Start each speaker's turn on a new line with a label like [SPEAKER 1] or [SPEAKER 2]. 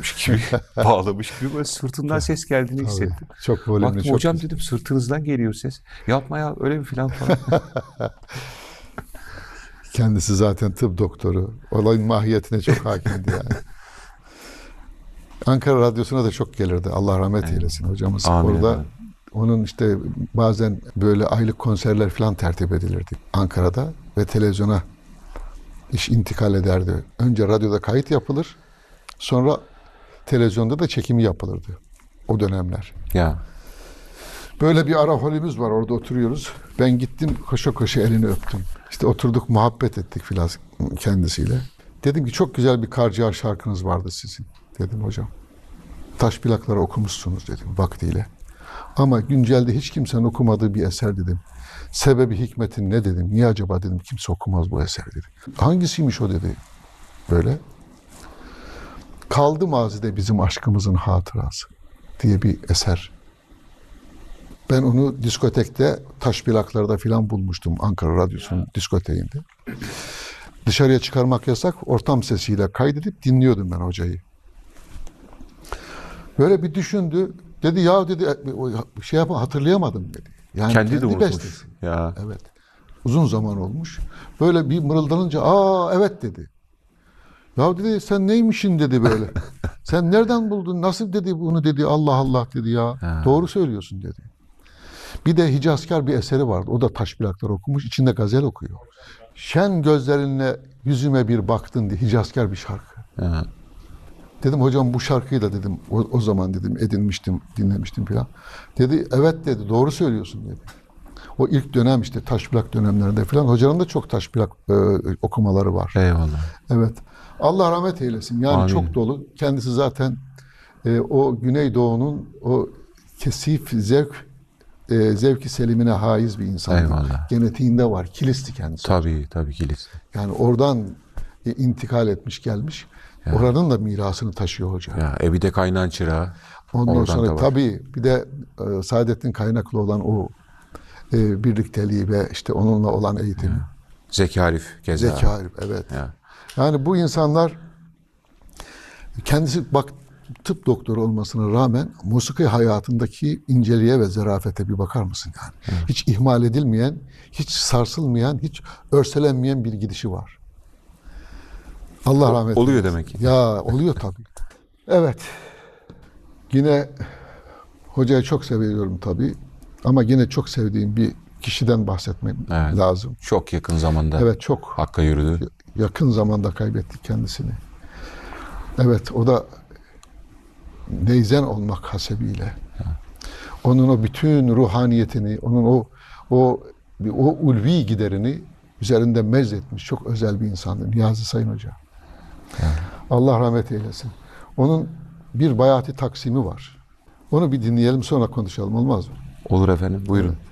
[SPEAKER 1] bağlamış gibi, bağlamış gibi böyle sırtından ses geldiğini
[SPEAKER 2] Tabii.
[SPEAKER 1] hissettim.
[SPEAKER 2] Çok volümlü,
[SPEAKER 1] Baktım
[SPEAKER 2] çok
[SPEAKER 1] hocam
[SPEAKER 2] güzel.
[SPEAKER 1] dedim sırtınızdan geliyor ses. Yapma ya öyle mi falan falan.
[SPEAKER 2] Kendisi zaten tıp doktoru. Olayın mahiyetine çok hakimdi yani. Ankara Radyosu'na da çok gelirdi. Allah rahmet eylesin hocamız.
[SPEAKER 1] Amin
[SPEAKER 2] Orada
[SPEAKER 1] efendim.
[SPEAKER 2] onun işte bazen böyle aylık konserler falan tertip edilirdi Ankara'da ve televizyona iş intikal ederdi. Önce radyoda kayıt yapılır, sonra televizyonda da çekimi yapılırdı o dönemler.
[SPEAKER 1] Ya.
[SPEAKER 2] Böyle bir ara holümüz var, orada oturuyoruz. Ben gittim koşa koşa elini öptüm. İşte oturduk muhabbet ettik filan kendisiyle. Dedim ki çok güzel bir Karciğer şarkınız vardı sizin. Dedim hocam. Taş plakları okumuşsunuz dedim vaktiyle. Ama güncelde hiç kimsenin okumadığı bir eser dedim. Sebebi hikmetin ne dedim. Niye acaba dedim kimse okumaz bu eseri dedim. Hangisiymiş o dedi böyle. Kaldı mazide bizim aşkımızın hatırası diye bir eser. Ben onu diskotekte taş plaklarda filan bulmuştum Ankara Radyosu'nun diskoteğinde. Dışarıya çıkarmak yasak, ortam sesiyle kaydedip dinliyordum ben hocayı. Böyle bir düşündü. Dedi ya dedi şey yapma hatırlayamadım dedi. Yani
[SPEAKER 1] Kendi de unutmuş.
[SPEAKER 2] bestesi.
[SPEAKER 1] Ya.
[SPEAKER 2] Evet. Uzun zaman olmuş. Böyle bir mırıldanınca aa evet dedi. Ya dedi sen neymişin dedi böyle. Sen nereden buldun? Nasıl dedi bunu dedi. Allah Allah dedi ya.
[SPEAKER 1] Ha.
[SPEAKER 2] Doğru söylüyorsun dedi. Bir de Hicazkar bir eseri vardı. O da taş plaklar okumuş. İçinde gazel okuyor. Şen gözlerinle yüzüme bir baktın diye Hicazkar bir şarkı.
[SPEAKER 1] Ha.
[SPEAKER 2] Dedim hocam bu şarkıyı da dedim o zaman dedim edinmiştim, dinlemiştim filan. Dedi evet dedi doğru söylüyorsun dedi. O ilk dönem işte taş plak dönemlerinde filan hocanın da çok taş plak okumaları var.
[SPEAKER 1] Eyvallah.
[SPEAKER 2] Evet. Allah rahmet eylesin. Yani
[SPEAKER 1] Amin.
[SPEAKER 2] çok dolu. Kendisi zaten o Güneydoğu'nun o kesif zevki selimine haiz bir insandı.
[SPEAKER 1] Eyvallah.
[SPEAKER 2] Genetiğinde var. Kilis'ti kendisi.
[SPEAKER 1] Tabii kilis.
[SPEAKER 2] Yani oradan intikal etmiş gelmiş.
[SPEAKER 1] Ya.
[SPEAKER 2] Oranın da mirasını taşıyor hoca.
[SPEAKER 1] Ya evi de kaynan çırağı.
[SPEAKER 2] Ondan
[SPEAKER 1] Oradan da
[SPEAKER 2] sonra
[SPEAKER 1] var.
[SPEAKER 2] tabii bir de Saadettin Kaynaklı olan o birlikteliği ve işte onunla olan eğitimi.
[SPEAKER 1] Ya. Zeki Arif keza.
[SPEAKER 2] Zeki Arif, evet.
[SPEAKER 1] Ya.
[SPEAKER 2] Yani bu insanlar kendisi bak tıp doktoru olmasına rağmen musiki hayatındaki inceliğe ve zarafete bir bakar mısın yani?
[SPEAKER 1] Evet.
[SPEAKER 2] Hiç ihmal edilmeyen, hiç sarsılmayan, hiç örselenmeyen bir gidişi var. Allah rahmet eylesin.
[SPEAKER 1] Oluyor demek ki.
[SPEAKER 2] Ya oluyor tabii. Evet. Yine hocayı çok seviyorum tabii. Ama yine çok sevdiğim bir kişiden bahsetmem
[SPEAKER 1] Evet.
[SPEAKER 2] lazım.
[SPEAKER 1] Çok yakın zamanda
[SPEAKER 2] Evet çok
[SPEAKER 1] Hakk'a yürüdü.
[SPEAKER 2] yakın zamanda kaybettik kendisini. Evet o da neyzen olmak hasebiyle. Onun o bütün ruhaniyetini, onun o ulvi giderini üzerinde mezzetmiş çok özel bir insandı Niyazi Sayın Hoca.
[SPEAKER 1] Evet.
[SPEAKER 2] Allah rahmet eylesin. Onun bir Bayati Taksimi var. Onu bir dinleyelim sonra konuşalım olmaz mı?
[SPEAKER 1] Olur efendim buyurun.
[SPEAKER 2] Evet.